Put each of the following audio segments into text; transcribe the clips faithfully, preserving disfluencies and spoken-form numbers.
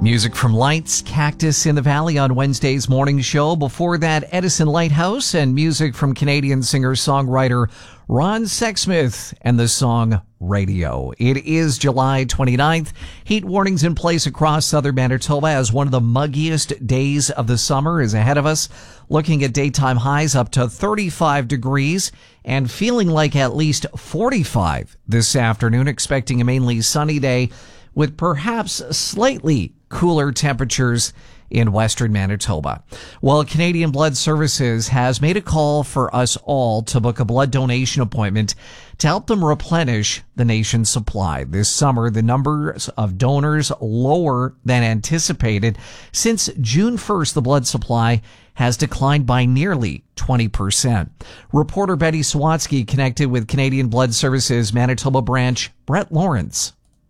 Music from Lights, Cactus in the Valley on Wednesday's morning show. Before that, Edison Lighthouse and music from Canadian singer-songwriter Ron Sexsmith and the song Radio. It is July twenty-ninth. Heat warnings in place across southern Manitoba as one of the muggiest days of the summer is ahead of us. Looking at daytime highs up to thirty-five degrees and feeling like at least forty-five this afternoon. Expecting a mainly sunny day with perhaps slightly cooler temperatures in western Manitoba. Well, Canadian Blood Services has made a call for us all to book a blood donation appointment to help them replenish the nation's supply. This summer, the numbers of donors lower than anticipated. Since June first, the blood supply has declined by nearly twenty percent. Reporter Betty Sawatsky connected with Canadian Blood Services Manitoba branch Brett Lawrence.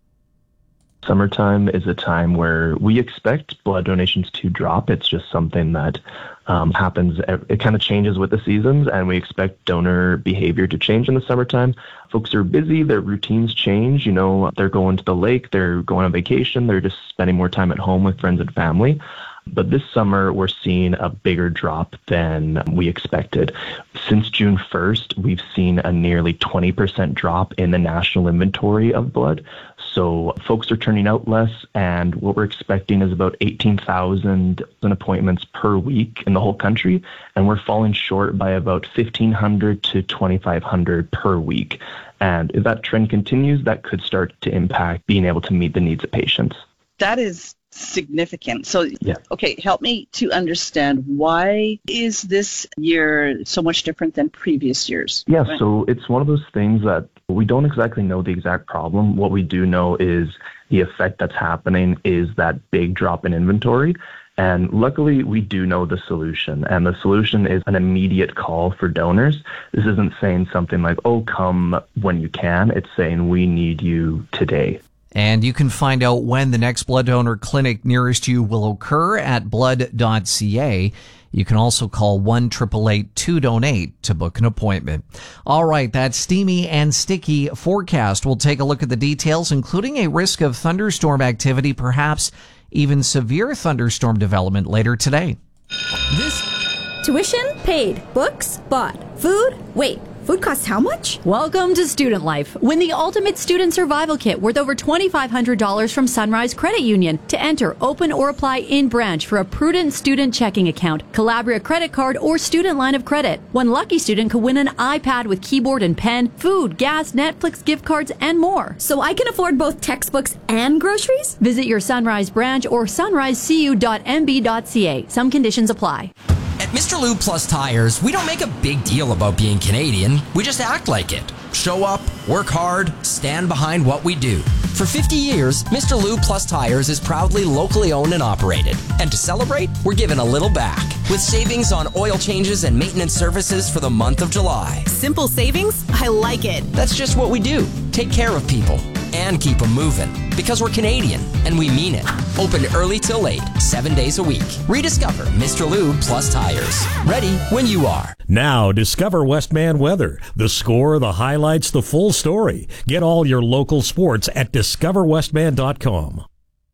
Summertime is a time where we expect blood donations to drop. It's just something that um, happens. It kind of changes with the seasons, and we expect donor behavior to change in the summertime. Folks are busy. Their routines change. You know, they're going to the lake. They're going on vacation. They're just spending more time at home with friends and family. But this summer, we're seeing a bigger drop than we expected. Since June first, we've seen a nearly twenty percent drop in the national inventory of blood. So folks are turning out less, and what we're expecting is about eighteen thousand appointments per week in the whole country, and we're falling short by about fifteen hundred to twenty-five hundred per week. And if that trend continues, that could start to impact being able to meet the needs of patients. That is significant. So, yeah. Okay, help me to understand, why is this year so much different than previous years? Yeah, right. So it's one of those things that we don't exactly know the exact problem. What we do know is the effect that's happening is that big drop in inventory. And luckily, we do know the solution. And the solution is an immediate call for donors. This isn't saying something like, oh, come when you can. It's saying we need you today. And you can find out when the next blood donor clinic nearest you will occur at blood dot c a. You can also call one eight eight eight two donate to book an appointment. All right, that steamy and sticky forecast. We'll take a look at the details, including a risk of thunderstorm activity, perhaps even severe thunderstorm development later today. This tuition paid, books bought, food wait. Food costs how much? Welcome to Student Life. Win the Ultimate Student Survival Kit worth over twenty-five hundred dollars from Sunrise Credit Union. To enter, open or apply in branch for a Prudent Student Checking Account, Calabria Credit Card, or Student Line of Credit. One lucky student could win an iPad with keyboard and pen, food, gas, Netflix gift cards, and more. So I can afford both textbooks and groceries? Visit your Sunrise branch or sunrise c u dot m b dot c a. Some conditions apply. At Mister Lube Plus Tires, we don't make a big deal about being Canadian. We just act like it. Show up, work hard, stand behind what we do. For fifty years, Mister Lube Plus Tires is proudly locally owned and operated. And to celebrate, we're giving a little back with savings on oil changes and maintenance services for the month of July. Simple savings? I like it. That's just what we do. Take care of people and keep them moving. Because we're Canadian, and we mean it. Open early till late, seven days a week. Rediscover Mister Lube Plus Tires. Ready when you are. Now, discover Westman weather. The score, the highlights, the full story. Get all your local sports at discover westman dot com.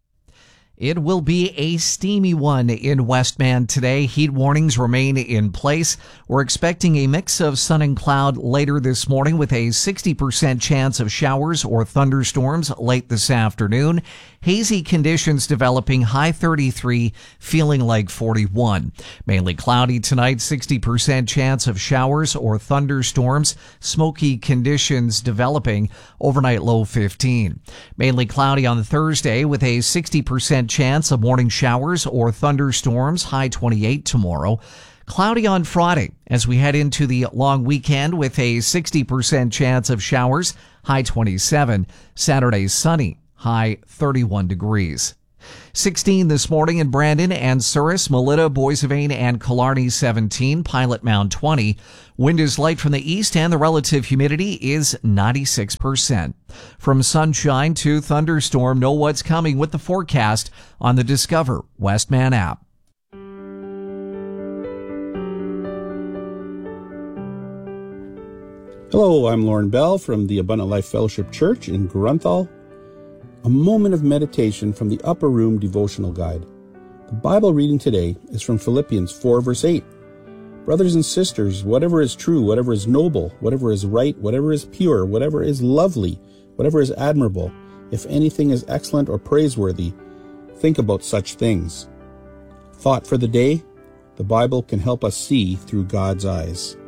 It will be a steamy one in Westman today. Heat warnings remain in place. We're expecting a mix of sun and cloud later this morning with a sixty percent chance of showers or thunderstorms late this afternoon. Hazy conditions developing, high thirty-three, feeling like forty-one. Mainly cloudy tonight, sixty percent chance of showers or thunderstorms. Smoky conditions developing, overnight low fifteen. Mainly cloudy on Thursday with a sixty percent chance of morning showers or thunderstorms, high twenty-eight tomorrow. Cloudy on Friday as we head into the long weekend with a sixty percent chance of showers, high twenty-seven. Saturday sunny, high thirty-one degrees. sixteen this morning in Brandon and Souris, Melita, Boissevain, and Killarney seventeen, Pilot Mound twenty. Wind is light from the east and the relative humidity is ninety-six percent. From sunshine to thunderstorm, know what's coming with the forecast on the Discover Westman app. Hello, I'm Lauren Bell from the Abundant Life Fellowship Church in Grunthal. A moment of meditation from the Upper Room Devotional Guide. The Bible reading today is from Philippians four, verse eight. Brothers and sisters, whatever is true, whatever is noble, whatever is right, whatever is pure, whatever is lovely, whatever is admirable, if anything is excellent or praiseworthy, think about such things. Thought for the day: the Bible can help us see through God's eyes.